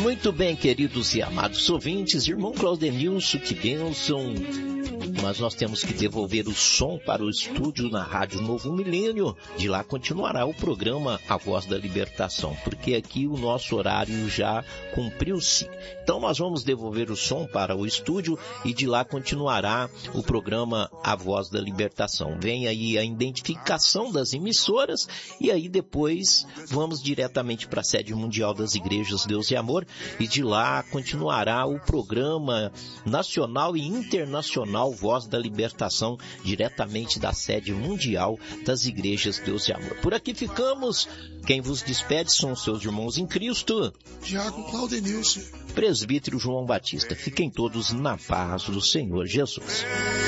Muito bem, queridos e amados ouvintes, irmão Claudenilson, que bênção. Mas nós temos que devolver o som para o estúdio na Rádio Novo Milênio. De lá continuará o programa A Voz da Libertação, porque aqui o nosso horário já cumpriu-se. Então nós vamos devolver o som para o estúdio e de lá continuará o programa A Voz da Libertação. Vem aí a identificação das emissoras e aí depois vamos diretamente para a sede mundial das igrejas Deus e Amor e de lá continuará o programa nacional e internacional Voz da Libertação, diretamente da sede mundial das igrejas Deus e Amor. Por aqui ficamos. Quem vos despede são seus irmãos em Cristo, Diácono Claudenilson, presbítero João Batista. Fiquem todos na paz do Senhor Jesus.